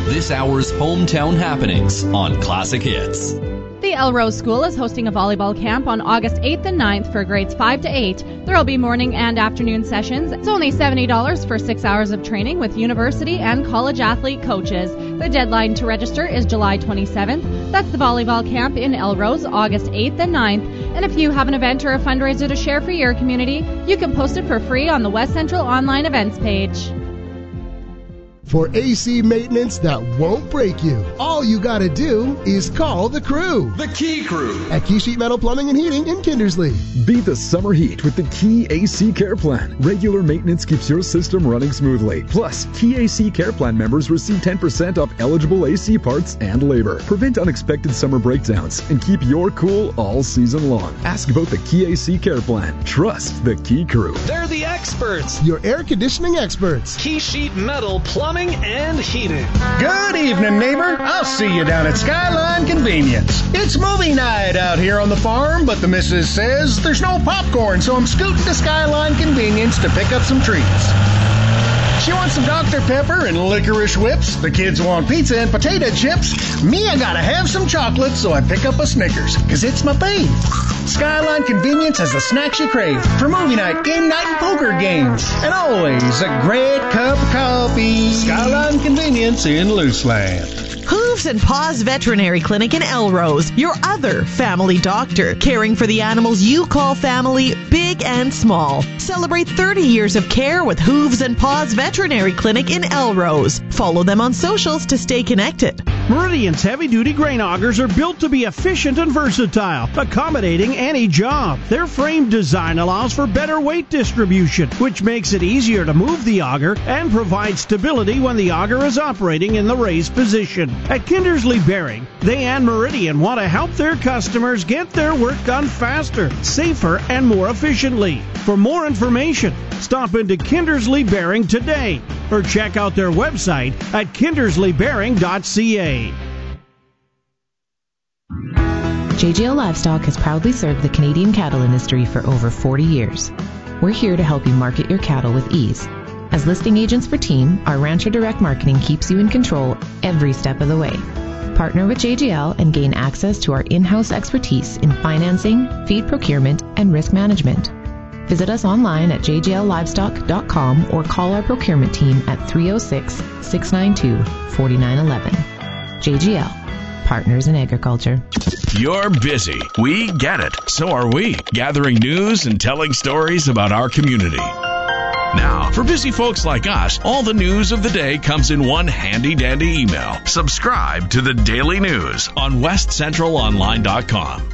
this hour's hometown happenings on Classic Hits. The Elrose School is hosting a volleyball camp on August 8th and 9th for grades 5 to 8. There will be morning and afternoon sessions. It's only $70 for 6 hours of training with university and college athlete coaches. The deadline to register is July 27th. That's the volleyball camp in Elrose, August 8th and 9th. And if you have an event or a fundraiser to share for your community, you can post it for free on the West Central online events page. For AC maintenance that won't break you, all you gotta do is call the crew. The Key Crew. At Key Sheet Metal Plumbing and Heating in Kindersley. Beat the summer heat with the Key AC Care Plan. Regular maintenance keeps your system running smoothly. Plus, Key AC Care Plan members receive 10% off eligible AC parts and labor. Prevent unexpected summer breakdowns and keep your cool all season long. Ask about the Key AC Care Plan. Trust the Key Crew. They're the experts. Your air conditioning experts. Key Sheet Metal Plumbing and Heating. Good evening, neighbor. I'll see you down at Skyline Convenience. It's movie night out here on the farm, but the missus says there's no popcorn, so I'm scooting to Skyline Convenience to pick up some treats. She wants some Dr. Pepper and licorice whips. The kids want pizza and potato chips. Me, I gotta have some chocolate, so I pick up a Snickers, 'cause it's my fave. Skyline Convenience has the snacks you crave for movie night, game night, and poker games. And always a great cup of coffee. Skyline Convenience in Looseland. Hooves and Paws Veterinary Clinic in Elrose, your other family doctor, caring for the animals you call family, big and small. Celebrate 30 years of care with Hooves and Paws Veterinary Clinic in Elrose. Follow them on socials to stay connected. Meridian's heavy-duty grain augers are built to be efficient and versatile, accommodating any job. Their frame design allows for better weight distribution, which makes it easier to move the auger and provides stability when the auger is operating in the raised position. At Kindersley Bearing, they and Meridian want to help their customers get their work done faster, safer, and more efficiently. For more information, stop into Kindersley Bearing today or check out their website at kindersleybearing.ca. JGL Livestock has proudly served the Canadian cattle industry for over 40 years. We're here to help you market your cattle with ease. As listing agents for Team, our Rancher Direct Marketing keeps you in control every step of the way. Partner with JGL and gain access to our in-house expertise in financing, feed procurement, and risk management. Visit us online at jgllivestock.com or call our procurement team at 306-692-4911. JGL, Partners in Agriculture. You're busy. We get it. So are we. Gathering news and telling stories about our community. Now, for busy folks like us, all the news of the day comes in one handy-dandy email. Subscribe to the Daily News on westcentralonline.com.